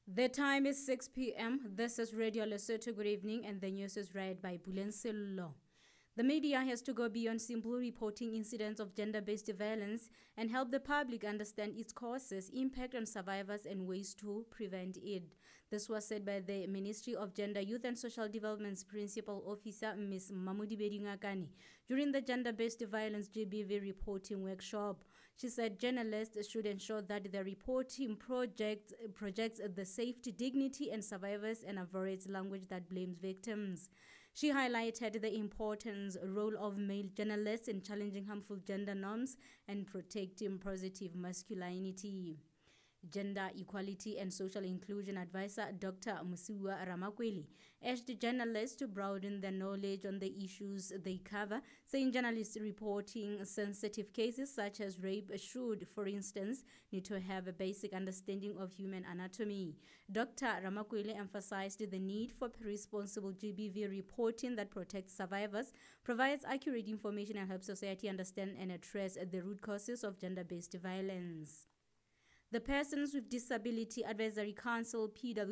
The time is 6 p.m. This is Radio Lesotho. Good evening, and the news is read by Bulen Sello. The media has to go beyond simply reporting incidents of gender-based violence and help the public understand its causes, impact on survivors, and ways to prevent it. This was said by the Ministry of Gender, Youth and Social Development's Principal Officer, Ms. Mamudibedi Ngakane, during the Gender-Based Violence GBV reporting workshop. She said journalists should ensure that the reporting projects the safety, dignity, and survivors and avoids language that blames victims. She highlighted the importance role of male journalists in challenging harmful gender norms and protecting positive masculinity. Gender Equality and Social Inclusion Advisor Dr. Musiwa Ramakweli urged journalists to broaden their knowledge on the issues they cover, saying journalists reporting sensitive cases such as rape should, for instance, need to have a basic understanding of human anatomy. Dr. Ramakweli emphasized the need for responsible GBV reporting that protects survivors, provides accurate information, and helps society understand and address the root causes of gender-based violence. The Persons with Disability Advisory Council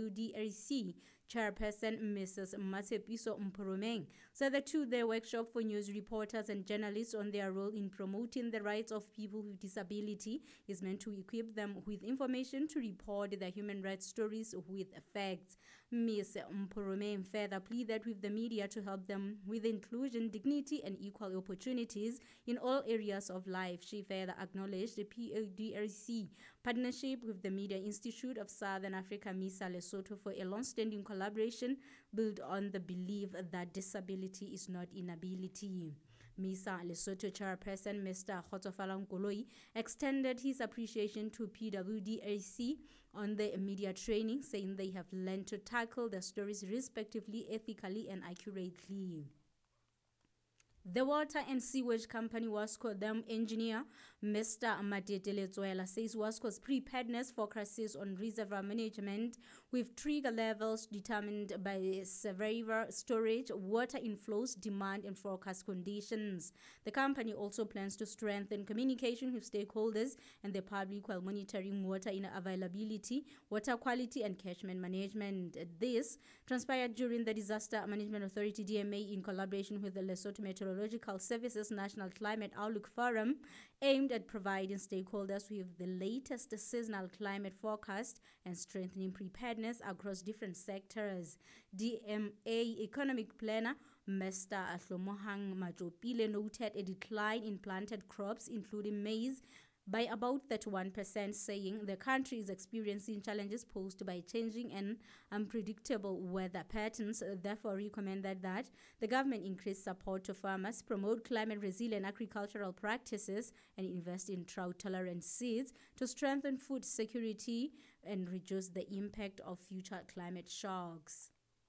PWDRC chairperson Mrs. Matshepiso Mporomeng said the two-day workshop for news reporters and journalists on their role in promoting the rights of people with disability is meant to equip them with information to report their human rights stories with facts. Ms. Mporomeng further pleaded with the media to help them with inclusion, dignity, and equal opportunities in all areas of life. She further acknowledged the PWDRC partnership with the Media Institute of Southern Africa, MISA Lesotho, for a long-standing collaboration built on the belief that disability is not inability. MISA Lesotho chairperson Mr. Khotsofala Nkoloi extended his appreciation to PWDRC on the media training, saying they have learned to tackle the stories respectively, ethically, and accurately. The Water and Sewage Company Wasco dam engineer Mr. Matete Letsoela says Wasco's preparedness focuses on reservoir management with trigger levels determined by severe storage, water inflows, demand, and forecast conditions. The company also plans to strengthen communication with stakeholders and the public while monitoring water availability, water quality, and catchment management. This transpired during the Disaster Management Authority DMA in collaboration with the Lesotho Meteorological Services National Climate Outlook Forum, aimed at providing stakeholders with the latest seasonal climate forecast and strengthening preparedness across different sectors. DMA economic planner Mr. Ahlomohang Majopile noted a decline in planted crops, including maize, by about 31%, saying the country is experiencing challenges posed by changing and unpredictable weather patterns. Therefore, recommended that the government increase support to farmers, promote climate-resilient agricultural practices, and invest in drought-tolerant seeds to strengthen food security and reduce the impact of future climate shocks.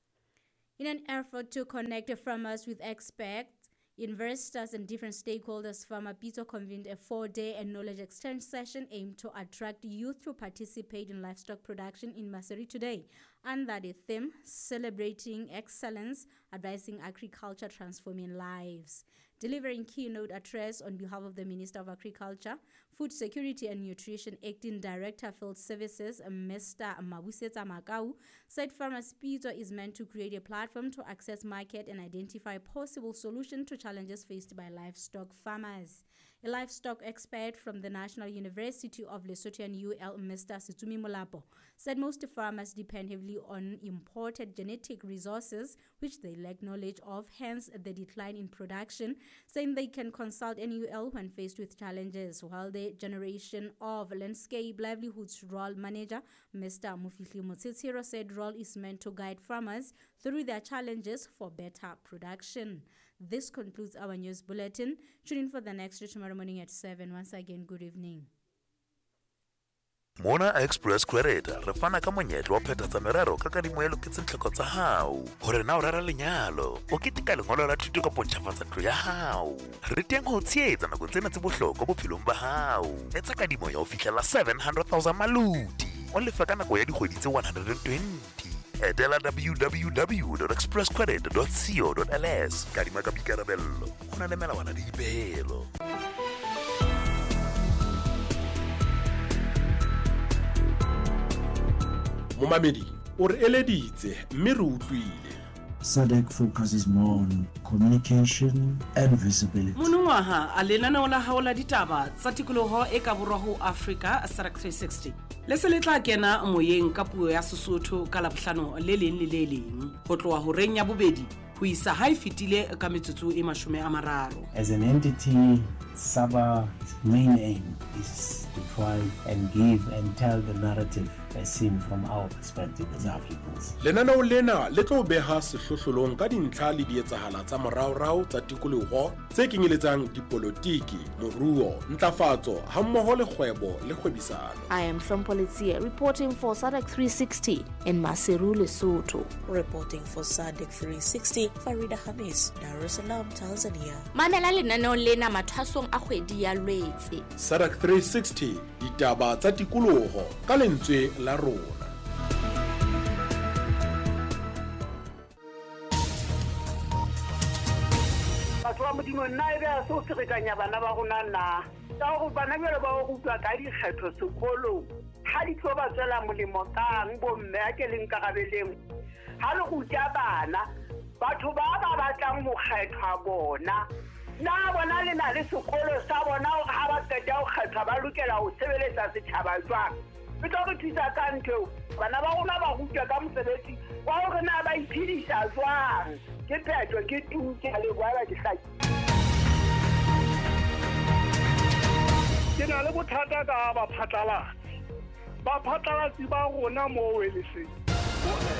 In an effort to connect farmers with experts, investors, and different stakeholders, Farmer Peter convened a 4-day knowledge exchange session aimed to attract youth to participate in livestock production in Maseru today, under the theme Celebrating Excellence, Advising Agriculture, Transforming Lives. Delivering keynote address on behalf of the Minister of Agriculture, Food Security and Nutrition Acting Director Field Services, Mr. Mabusetsa Makau, said Farmers Peter is meant to create a platform to access market and identify possible solutions to challenges faced by livestock farmers. A livestock expert from the National University of Lesotho and UL, Mr. Situmi Molapo, said most farmers depend heavily on imported genetic resources, which they lack knowledge of, hence the decline in production, saying they can consult NUL when faced with challenges, while the Generation of Landscape Livelihoods Role Manager, Mr. Mufihli Motsitsiro, said role is meant to guide farmers through their challenges for better production. This concludes our news bulletin. Tune in for the next tomorrow morning at 7. Once again, good evening. Mona Express Credit re fana ka monyetlo wa phethatsa merero ka kadimo ya loketse tlhoko tsa hao hore na o rera lenyalo o ketika lengolo la thuto ka pontšhafatsa ntlo ya hao re teng ho tsheetsa nako tsena tse bohlokwa bophelong ba hao etsa kadimo ya ho fihlela 700,000 maludi o lefa ka nako ya dikgwedi tse 120. Edela www.expresscredit.co.ls kadima ka boikarabello ho na le melawana le dipehelo. momamedi o re eleditse mme re utlwile. SADC focuses more on communication and visibility. Monongwaha a lenaneo la hao la ditaba tsa tikoloho e ka borwa ho Africa SADC 360 le se le tla kena moyeng ka puo ya Sesotho ka Labohlano le leng le le leng ho tloha ho reng ya bobedi ho isa ha e fitile ka metsotso e 30. As an entity, SABA's main aim is to try and give and tell the narrative as seen from our perspective as Africans. Lenaneo lena le tlo beha sehlohlolong ka dintlha le dietsahala tsa moraorao tsa tikoloho tse kenyeletsang dipolotiki, moruo, ntlafatso hammoho le kgwebo le kgwebisano. I am Shompolitsia reporting for SADC 360 in Maseru, Lesotho. Reporting for SADC 360, Farida Hamis, Dar es Salaam, Tanzania. Mamela lenaneo lena mathwasong a kgwedi ya Lwetse. SADC 360, ditaba tsa tikoloho ka lentswe la rona. Batho ba modimo nna e be a so tsekanya bana ba rona na ka go bana bele ba go utlwa ka dikgetho sekolong ha di tlo ba tsela molemo kang bomme a ke leng karabeleng ha le go tja bana batho ba batlang mo kgethwa bona na bona le na le sekolo sa bona ha ba qeta go kgethwa ba lokela go sebeletsa setjhaba jwang e tlo re thusa ka ntho bana ba rona ba rutwa ka mosebetsi wa hore na ba iphedisa jwang ke phetho ke tuke le bua di hlaki ke na le bothata ka ba phatlalatsi ba rona mo weleseng